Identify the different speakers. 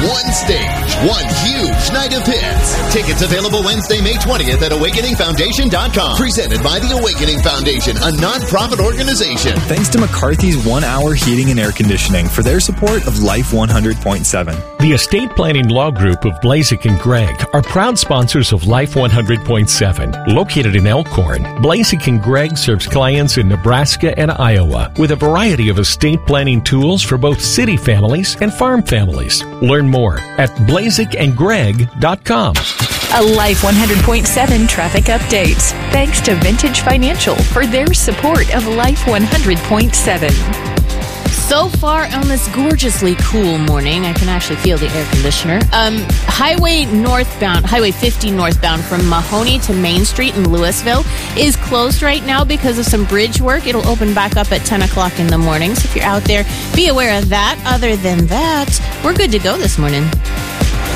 Speaker 1: one stage, one huge night of hits. Tickets available Wednesday, May 20th at AwakeningFoundation.com. Presented by the Awakening Foundation, a non-profit organization.
Speaker 2: Thanks to McCarthy's 1 Hour Heating and Air Conditioning for their support of Life 100.7.
Speaker 3: The Estate Planning Law Group of Blazek and Gregg are proud sponsors of Life 100.7. Located in Elkhorn, Blazek and Gregg serves clients in Nebraska and Iowa with a variety of estate planning tools for both city families and farm families. Learn more at blazekandgregg.com.
Speaker 4: A Life 100.7 traffic update. Thanks to Vintage Financial for their support of Life 100.7.
Speaker 5: So far on this gorgeously cool morning, I can actually feel the air conditioner. Highway 50 northbound from Mahoney to Main Street in Louisville is closed right now because of some bridge work. It'll open back up at 10 o'clock in the morning. So if you're out there, be aware of that. Other than that, we're good to go this morning.